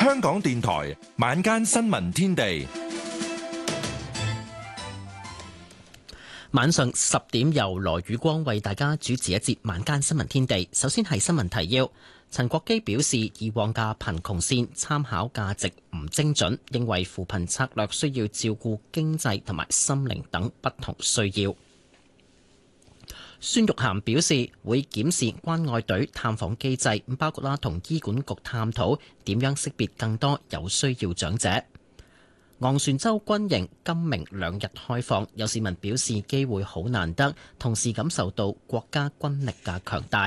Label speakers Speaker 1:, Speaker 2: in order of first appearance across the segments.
Speaker 1: 香港電台晚間新聞天地，
Speaker 2: 晚上10點由羅宇光為大家主持一節晚間新聞天地。首先係新聞提要。陳國基表示，以往嘅貧窮線參考價值唔精準，認為扶貧策略需要照顧經濟同埋心靈等不同需要。孫玉菡表示會檢視關愛隊探訪機制，包括同醫管局探討點樣識別更多有需要長者。昂船洲軍營今明2日開放，有市民表示機會好難得，同時感受到國家軍力嘅強大。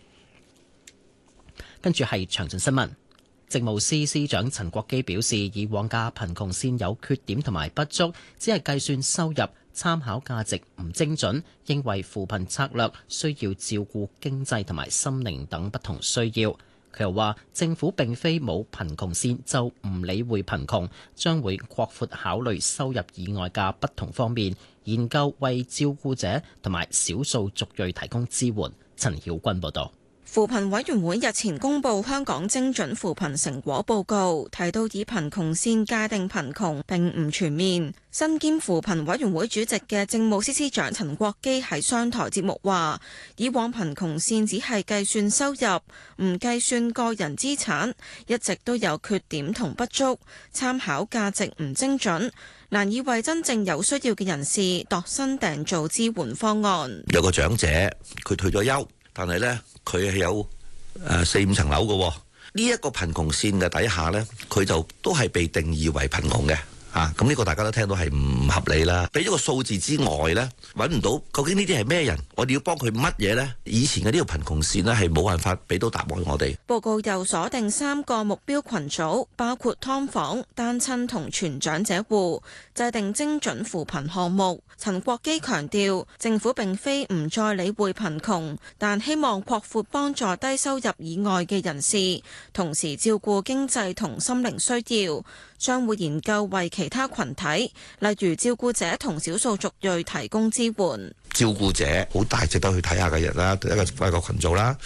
Speaker 2: 跟住係詳盡新聞。政務司司長陳國基表示，以往嘅貧窮線有缺點同埋不足，只係計算收入，參考價值唔精準，認為扶貧策略需要照顧經濟同埋心靈等不同需要。佢又話，政府並非冇貧窮線就唔理會貧窮，將會擴闊考慮收入以外嘅不同方面，研究為照顧者同埋少數族裔提供支援。陳曉君報導。
Speaker 3: 扶貧委員會日前公布香港精準扶貧成果報告，提到以貧窮線界定貧窮並唔全面。身兼扶貧委員會主席嘅政務司司長陳國基喺商台節目話，以往貧窮線只係計算收入，唔計算個人資產，一直都有缺點同不足，參考價值唔精準，難以為真正有需要嘅人士度身訂造支援方案。
Speaker 4: 有個長者佢退咗休，但係呢，佢係有4-5層樓嘅，呢一個貧窮線嘅底下呢，佢就都係被定義為貧窮嘅。咁呢個大家都聽到係唔合理啦。俾咗個數字之外呢，揾唔到究竟呢啲係咩人，我哋要幫佢乜嘢呢？以前嘅呢條貧窮線呢，係冇辦法俾到答案我哋。
Speaker 3: 報告又鎖定3個目標群組，包括劏房、單親同全長者戶，制定精準扶貧項目。陳國基強調，政府並非唔再理會貧窮，但希望擴闊幫助低收入以外嘅人士，同時照顧經濟同心靈需要。將會研究為其他群體，例如照顧者同少數族裔提供支援。
Speaker 4: 照顧者好大值得去睇下嘅人啦，一個群組啦。